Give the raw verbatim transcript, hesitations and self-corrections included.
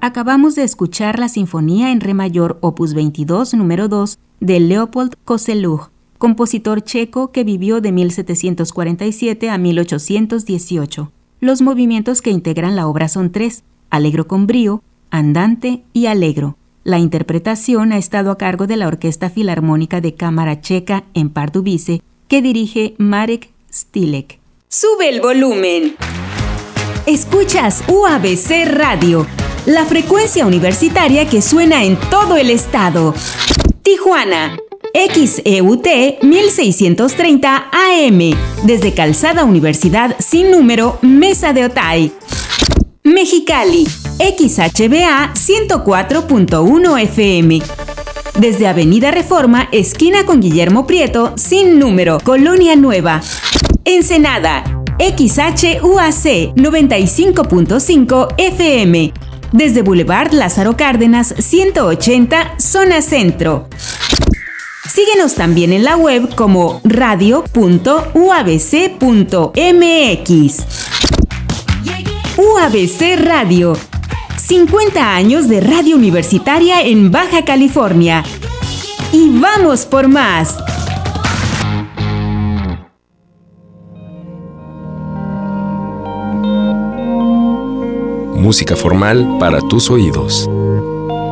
Acabamos de escuchar la Sinfonía en Re mayor opus veintidós número dos de Leopold Kozeluch, compositor checo que vivió de mil setecientos cuarenta y siete a mil ochocientos dieciocho. Los movimientos que integran la obra son tres: Allegro con brío, Andante y Allegro. La interpretación ha estado a cargo de la Orquesta Filarmónica de Cámara Checa en Pardubice, que dirige Marek Stilek. ¡Sube el volumen! Escuchas U A B C Radio, la frecuencia universitaria que suena en todo el estado. Tijuana, X E U T mil seiscientos treinta A M, desde Calzada Universidad sin número, Mesa de Otay. Mexicali, X H B A ciento cuatro punto uno F M, desde Avenida Reforma, esquina con Guillermo Prieto, sin número, Colonia Nueva. Ensenada, X H U A C noventa y cinco punto cinco F M, desde Boulevard Lázaro Cárdenas ciento ochenta, zona centro. Síguenos también en la web como radio punto u a b c punto m x. U A B C Radio, cincuenta años de radio universitaria en Baja California. ¡Y vamos por más! Música formal para tus oídos.